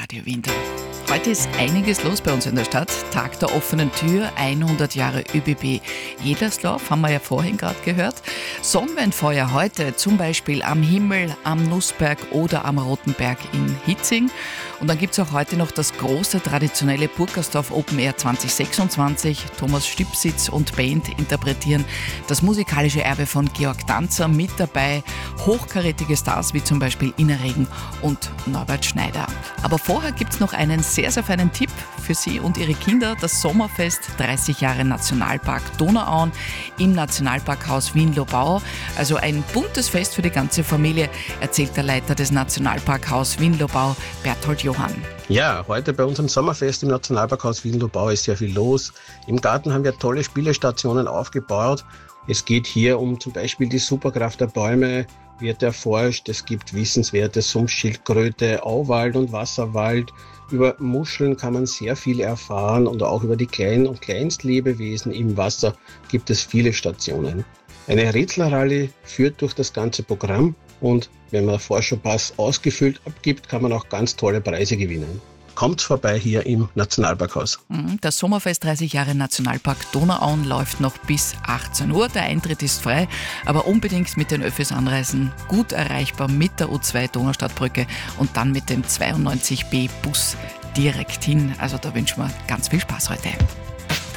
Radio Wien. Heute ist einiges los bei uns in der Stadt. Tag der offenen Tür, 100 Jahre ÖBB Jederslauf, haben wir ja vorhin gerade gehört. Sonnenwendfeuer heute zum Beispiel am Himmel, am Nussberg oder am Roten Berg in Hitzing. Und dann gibt es auch heute noch das große traditionelle Burgersdorf Open Air 2026. Thomas Stipsitz und Band interpretieren das musikalische Erbe von Georg Danzer, mit dabei hochkarätige Stars wie zum Beispiel Ina Regen und Norbert Schneider. Aber vorher gibt es noch einen sehr, sehr feinen Tipp für Sie und Ihre Kinder. Das Sommerfest 30 Jahre Nationalpark Donauauen im Nationalparkhaus Wien-Lobau. Also ein buntes Fest für die ganze Familie, erzählt der Leiter des Nationalparkhaus Wien-Lobau, Berthold Johann. Ja, heute bei unserem Sommerfest im Nationalparkhaus Wien-Lobau ist sehr viel los. Im Garten haben wir tolle Spielestationen aufgebaut. Es geht hier um zum Beispiel die Superkraft der Bäume, wird erforscht. Es gibt wissenswerte Sumpfschildkröte, Auwald und Wasserwald. Über Muscheln kann man sehr viel erfahren und auch über die kleinen und Kleinstlebewesen im Wasser gibt es viele Stationen. Eine Rätselrallye führt durch das ganze Programm und wenn man den Vorschaupass ausgefüllt abgibt, kann man auch ganz tolle Preise gewinnen. Kommt vorbei hier im Nationalparkhaus. Das Sommerfest 30 Jahre Nationalpark Donauauen läuft noch bis 18 Uhr. Der Eintritt ist frei, aber unbedingt mit den Öffis anreisen. Gut erreichbar mit der U2 Donaustadtbrücke und dann mit dem 92B Bus direkt hin. Also da wünschen wir ganz viel Spaß heute.